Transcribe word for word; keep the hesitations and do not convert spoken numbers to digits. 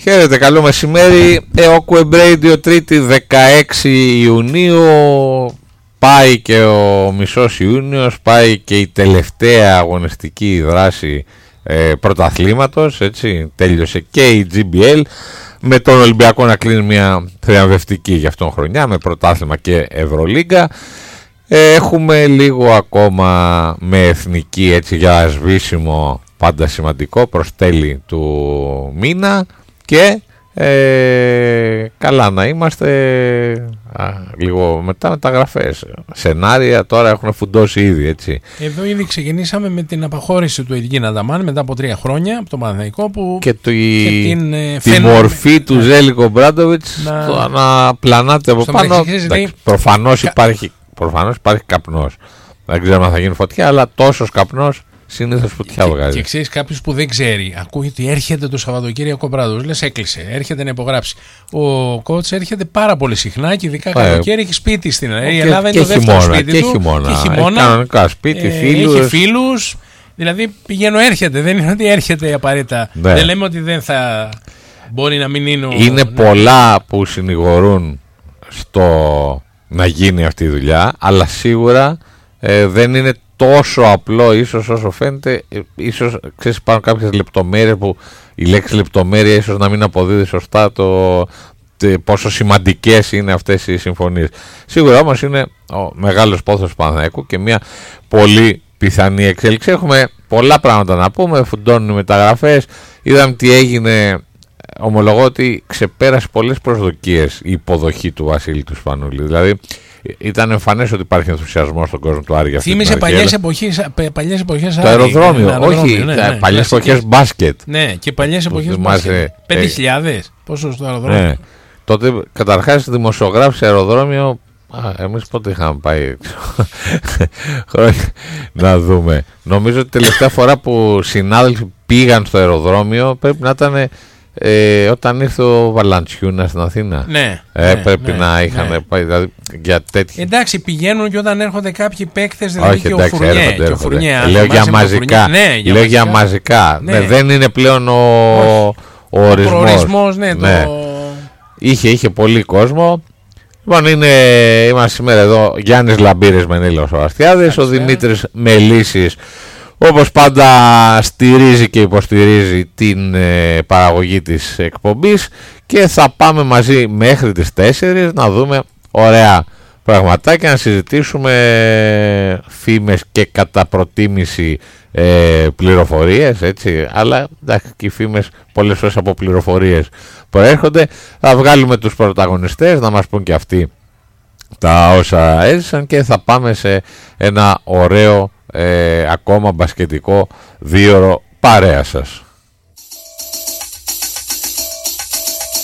Χαίρετε, καλό μεσημέρι. ε, ο Web Radio, Τρίτη δεκαέξι Ιουνίου. Πάει και ο μισός Ιούνιος, πάει και η τελευταία αγωνιστική δράση ε, πρωταθλήματος, έτσι. Τέλειωσε και η τζι μπι ελ, με τον Ολυμπιακό να κλείνει μια θριαμβευτική για αυτόν χρονιά, με πρωτάθλημα και Ευρωλίγκα. ε, Έχουμε λίγο ακόμα με εθνική, έτσι, για σβήσιμο, πάντα σημαντικό, προς τέλη του μήνα. Και ε, καλά να είμαστε, α, λίγο μετά μεταγραφές. Σενάρια τώρα έχουν φουντώσει ήδη, έτσι. Εδώ ήδη ξεκινήσαμε με την απαχώρηση του Ελγίν Ανταμάν μετά από τρία χρόνια από τον Παναθηναϊκό, που και, το, και την, ε, τη φαίνομαι, μορφή του ναι. Ζέλικο Μπράντοβιτς να, το, να πλανάται από πάνω. Εντάξει, λέει, προφανώς, κα... υπάρχει, προφανώς υπάρχει καπνός. Δεν ξέρουμε αν θα γίνει φωτιά, αλλά τόσος καπνός συνήθως φωτιά βγάζει. Και ξέρεις, κάποιος που δεν ξέρει, ακούει ότι έρχεται το Σαββατοκύριακο Μπράντοβιτς, λες έκλεισε, έρχεται να υπογράψει. Ο κότς έρχεται πάρα πολύ συχνά και ειδικά καλοκαίρι, έχει σπίτι στην Ελλάδα. Η Ελλάδα είναι το δεύτερο χειμώνα, σπίτι και του. Χειμώνα. Και χειμώνα. Κανονικά σπίτι, ε, φίλους. Έχει φίλους. Δηλαδή πηγαίνω, έρχεται. Δεν είναι ότι έρχεται απαραίτητα. Ναι. Δεν λέμε ότι δεν θα μπορεί να μην είναι. Ο... Είναι ναι. πολλά που συνηγορούν στο να γίνει αυτή η δουλειά, αλλά σίγουρα ε, δεν είναι τόσο απλό ίσως όσο φαίνεται. Ίσως, ξέρεις, υπάρχουν κάποιες λεπτομέρειες που η λέξη λεπτομέρεια ίσως να μην αποδίδει σωστά το, το πόσο σημαντικές είναι αυτές οι συμφωνίες. Σίγουρα όμως είναι ο μεγάλος πόθος του Παναθηναϊκού και μια πολύ πιθανή εξέλιξη. Έχουμε πολλά πράγματα να πούμε, φουντώνουν οι μεταγραφές. Είδαμε τι έγινε. Ομολογώ ότι ξεπέρασε πολλές προσδοκίες η υποδοχή του Βασίλη του Σπανούλη. Δηλαδή ήταν εμφανές ότι υπάρχει ενθουσιασμό στον κόσμο του Άρη. Θύμισε παλιές εποχές, παλιές εποχές. Το αεροδρόμιο, ναι, όχι, ναι, ναι, παλιές εποχές μπάσκετ. Ναι, και παλιές εποχές μπάσκετ. πέντε χιλιάδες, πόσο στο αεροδρόμιο. Ναι. Τότε καταρχάς δημοσιογράφοι σε αεροδρόμιο, α, εμείς πότε είχαμε πάει να δούμε. Νομίζω ότι τελευταία φορά που συνάδελφοι πήγαν στο αεροδρόμιο πρέπει να ήταν Ε, όταν ήρθε ο Βαλαντσιούνα στην Αθήνα. Ναι, ε, ναι, πρέπει ναι, να είχαν ναι. πάει δηλαδή, για τέτοια. Εντάξει, πηγαίνουν και όταν έρχονται κάποιοι παίκτες, δηλαδή. Όχι, και εντάξει, ο Φουρνιέ, έρχονται, και ο έρχονται. Φουρνιέ, Λέω για μαζικά. Ναι, για Λέω μαζικά. Για μαζικά. Ναι. Ναι, δεν είναι πλέον ο, ο ορισμός. Ο προορισμός, ναι, ναι. Το... Είχε, είχε πολύ κόσμο. Λοιπόν, είναι, είμαστε σήμερα εδώ Γιάννης Λαμπύρης Μενήλαος ο Αστιάδης, ο Δημήτρης Μελίσης. Όπως πάντα στηρίζει και υποστηρίζει την ε, παραγωγή της εκπομπής και θα πάμε μαζί μέχρι τις τέσσερις να δούμε ωραία πραγματάκια, να συζητήσουμε φήμες και κατά προτίμηση ε, πληροφορίες, έτσι, αλλά εντάξει, και οι φήμες πολλές φορές από πληροφορίες προέρχονται. Θα βγάλουμε τους πρωταγωνιστές να μας πούν και αυτοί τα όσα έζησαν και θα πάμε σε ένα ωραίο Ε, ακόμα μπασκετικό δίωρο παρέα σας.